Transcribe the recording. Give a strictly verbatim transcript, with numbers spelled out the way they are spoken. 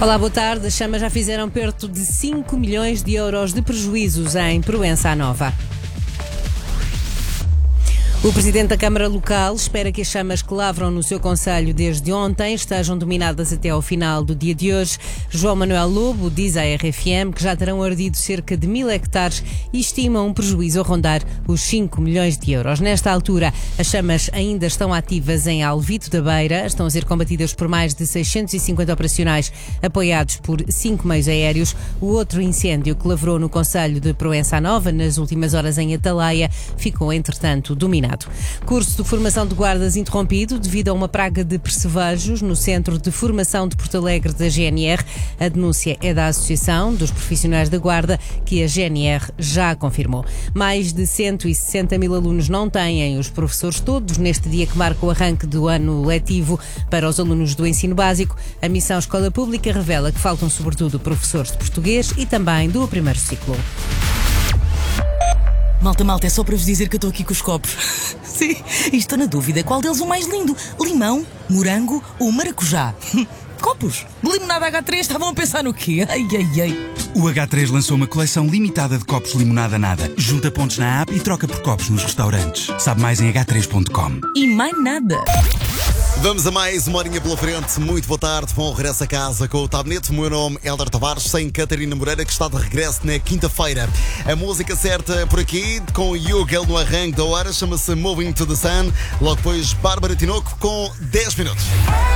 Olá, boa tarde. As chamas já fizeram perto de cinco milhões de euros de prejuízos em Proença Nova. O Presidente da Câmara Local espera que as chamas que lavram no seu concelho desde ontem estejam dominadas até ao final do dia de hoje. João Manuel Lobo diz à R F M que já terão ardido cerca de mil hectares e estima um prejuízo a rondar os cinco milhões de euros. Nesta altura, as chamas ainda estão ativas em Alvito da Beira, estão a ser combatidas por mais de seiscentos e cinquenta operacionais apoiados por cinco meios aéreos. O outro incêndio que lavrou no concelho de Proença Nova, nas últimas horas em Atalaia, ficou entretanto dominado. Curso de formação de guardas interrompido devido a uma praga de percevejos no Centro de Formação de Porto Alegre da G N R. A denúncia é da Associação dos Profissionais da Guarda, que a G N R já confirmou. Mais de cento e sessenta mil alunos não têm os professores todos neste dia que marca o arranque do ano letivo para os alunos do ensino básico. A Missão Escola Pública revela que faltam sobretudo professores de português e também do primeiro ciclo. Malta, malta, é só para vos dizer que eu estou aqui com os copos. Sim, e estou na dúvida qual deles o mais lindo. Limão, morango ou maracujá? Copos de limonada agá três, estavam a pensar no quê? Ai, ai, ai. O agá três lançou uma coleção limitada de copos limonada nada. Junta pontos na app e troca por copos nos restaurantes. Sabe mais em agá três ponto com. E mais nada. Vamos a mais uma horinha pela frente. Muito boa tarde, bom regresso a casa com o Tabnet. O meu nome é Helder Tavares, sem Catarina Moreira, que está de regresso na quinta-feira. A música certa por aqui, com o Yugel no arranque da hora, chama-se Moving to the Sun. Logo depois, Bárbara Tinoco com dez minutos.